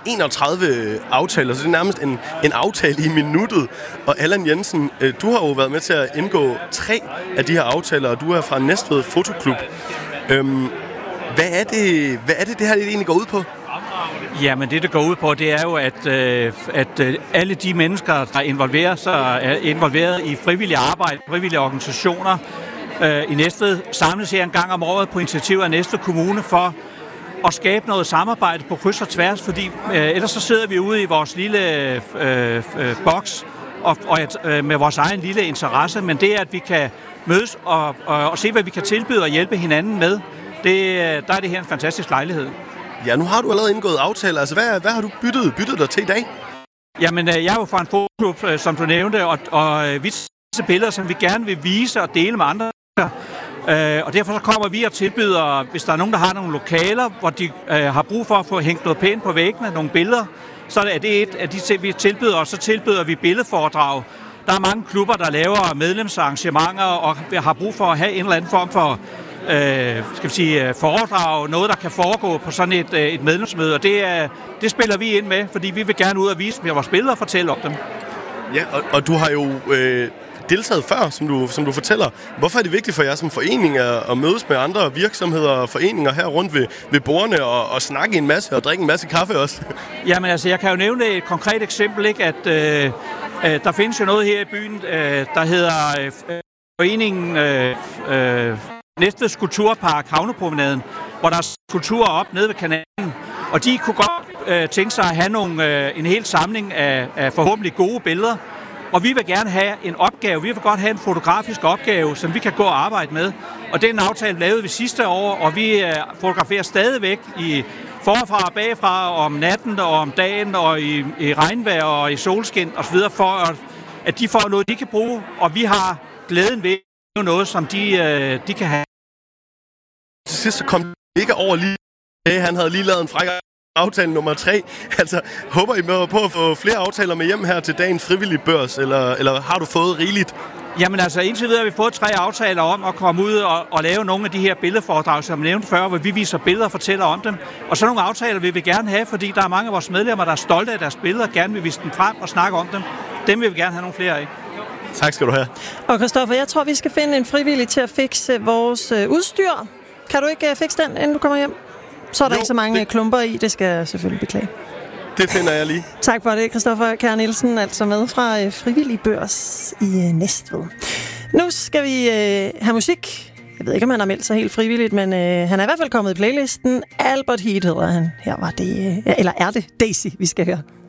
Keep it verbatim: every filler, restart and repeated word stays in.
enogtredive aftaler, så det er nærmest en, en aftale i minuttet. Og Allan Jensen, øh, du har jo været med til at indgå tre af de her aftaler, og du er fra Næstved Fotoklub. Øhm, hvad, er det, hvad er det, det her det egentlig går ud på? Jamen det, det går ud på, det er jo, at, øh, at øh, alle de mennesker, der involverer sig, er involveret i frivillige arbejde, frivillige organisationer øh, i Næstved, samles her en gang om året på initiativ af Næstved Kommune for at skabe noget samarbejde på kryds og tværs, fordi øh, ellers så sidder vi ude i vores lille øh, øh, boks og, og øh, med vores egen lille interesse, men det er, at vi kan mødes og, og, og se, hvad vi kan tilbyde og hjælpe hinanden med, det, der er det her en fantastisk lejlighed. Ja, nu har du allerede indgået aftaler. Altså, hvad, hvad har du byttet, byttet dig til i dag? Jamen, jeg er jo fra en fotoklub, som du nævnte, og, og vi viser billeder, som vi gerne vil vise og dele med andre. Og derfor så kommer vi og tilbyder, hvis der er nogen, der har nogle lokaler, hvor de øh, har brug for at få hængt noget pænt på væggene, nogle billeder, så er det et af de, vi tilbyder, og så tilbyder vi billedforedrag. Der er mange klubber, der laver medlemsarrangementer og har brug for at have en eller anden form for Øh, skal vi sige, foredrag, noget, der kan foregå på sådan et, et medlemsmøde, og det, er, det spiller vi ind med, fordi vi vil gerne ud og vise med vores billeder og fortælle om dem. Ja, og, og du har jo øh, deltaget før, som du, som du fortæller. Hvorfor er det vigtigt for jer som forening at, at mødes med andre virksomheder og foreninger her rundt ved, ved bordene og, og snakke en masse og drikke en masse kaffe også? Jamen altså, jeg kan jo nævne et konkret eksempel, ikke, at øh, øh, der findes jo noget her i byen, øh, der hedder øh, foreningen øh, øh, Næstved Kulturpark Havnepromenaden, hvor der er skulpturer op nede ved kanalen, og de kunne godt øh, tænke sig at have nogle, øh, en hel samling af, af forhåbentlig gode billeder, og vi vil gerne have en opgave, vi vil godt have en fotografisk opgave, som vi kan gå og arbejde med, og den aftale lavede vi sidste år, og vi øh, fotograferer stadigvæk i forfra og bagfra, om natten og om dagen, og i, i regnvejr og i solskin osv., for at, at de får noget, de kan bruge, og vi har glæden ved noget, som de, øh, de kan have. Til sidst så kom ikke over lige. Han havde lige lavet en fræk aftale nummer tre. Altså, håber I med på at få flere aftaler med hjem her til dagens frivillige børs, eller, eller har du fået rigeligt? Jamen altså, indtil videre har vi fået tre aftaler om at komme ud og, og lave nogle af de her billedforedrag, som jeg nævnte før, hvor vi viser billeder og fortæller om dem. Og så nogle aftaler vil vi gerne have, fordi der er mange af vores medlemmer, der er stolte af deres billeder, gerne vil vise dem frem og snakke om dem. Dem vil vi gerne have nogle flere af. Tak skal du have. Og Christoffer, jeg tror, vi skal finde en frivillig til at fikse vores øh, udstyr. Kan du ikke uh, fikse den, inden du kommer hjem? Så er der jo ikke så mange det... klumper i, det skal jeg selvfølgelig beklage. Det finder jeg lige. Tak for det, Christoffer Kjær Nielsen, altså med fra øh, Frivillig Børs i øh, Næstved. Nu skal vi øh, have musik. Jeg ved ikke, om han har meldt sig helt frivilligt, men øh, han er i hvert fald kommet i playlisten. Albert Heat hedder han. Her var det, øh, eller er det Daisy, vi skal høre.